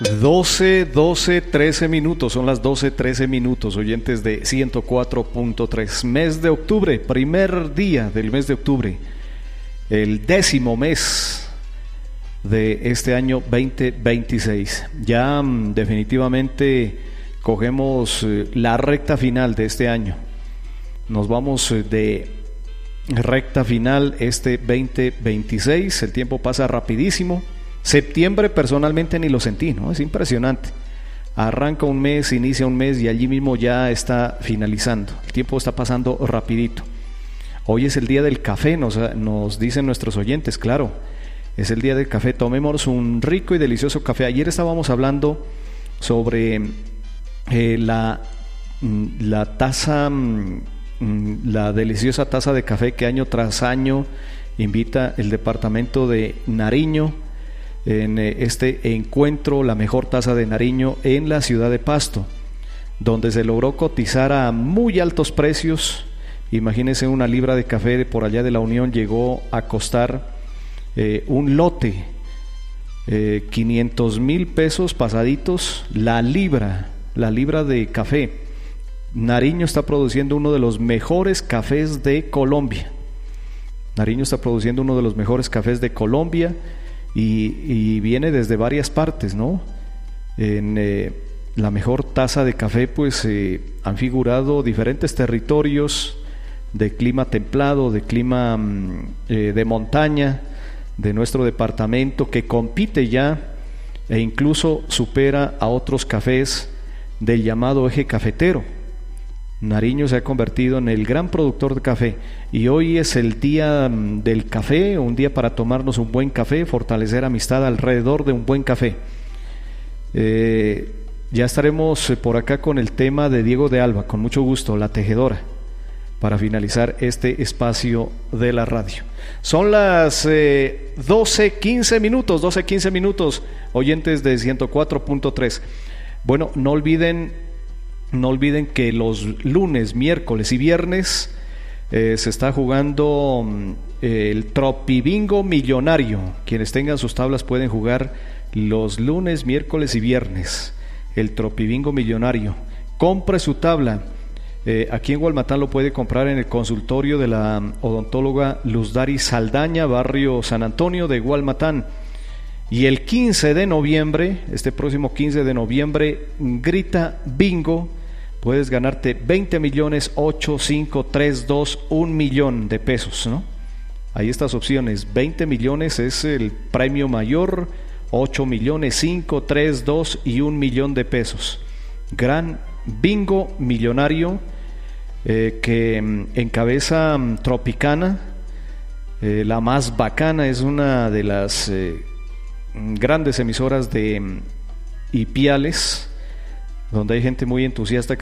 13 minutos, son las 13 minutos, oyentes de 104.3. Mes de octubre, primer día del mes de octubre, el 10º mes de este año 2026. Ya definitivamente cogemos la recta final de este año. Nos vamos de recta final este 2026, el tiempo pasa rapidísimo. Septiembre personalmente ni lo sentí, ¿no? Es impresionante. Arranca un mes, inicia un mes y allí mismo ya está finalizando. El tiempo está pasando rapidito. Hoy es el día del café, nos dicen nuestros oyentes, claro. Es el día del café, tomemos un rico y delicioso café. Ayer estábamos hablando sobre la taza, la deliciosa taza de café que año tras año invita el departamento de Nariño en este encuentro, la mejor taza de Nariño en la ciudad de Pasto, donde se logró cotizar a muy altos precios. Imagínense, una libra de café por allá de la Unión llegó a costar un lote 500,000 pesos pasaditos la libra de café. Nariño está produciendo uno de los mejores cafés de Colombia. Nariño está produciendo uno de los mejores cafés de Colombia. Y viene desde varias partes, ¿no? En la mejor taza de café pues han figurado diferentes territorios de clima templado, de clima de montaña de nuestro departamento, que compite ya e incluso supera a otros cafés del llamado eje cafetero. Nariño se ha convertido en el gran productor de café y hoy es el día del café, un día para tomarnos un buen café, fortalecer amistad alrededor de un buen café. Ya estaremos por acá con el tema de Diego de Alba, con mucho gusto, la tejedora, para finalizar este espacio de la radio. Son las 12:15 minutos, oyentes de 104.3. Bueno, no olviden que los lunes, miércoles y viernes se está jugando el Tropibingo Millonario. Quienes tengan sus tablas pueden jugar los lunes, miércoles y viernes el Tropibingo Millonario. Compre su tabla. Aquí en Gualmatán lo puede comprar en el consultorio de la odontóloga Luzdari Saldaña, barrio San Antonio de Gualmatán. Y el 15 de noviembre, este próximo 15 de noviembre, grita bingo. Puedes ganarte 20 millones, 8, 5, 3, 2, 1 millón de pesos, ¿no? Hay estas opciones. 20 millones es el premio mayor, 8 millones, 5, 3, 2 y 1 millón de pesos. Gran bingo millonario que encabeza Tropicana, la más bacana, es una de las grandes emisoras de Ipiales, donde hay gente muy entusiasta que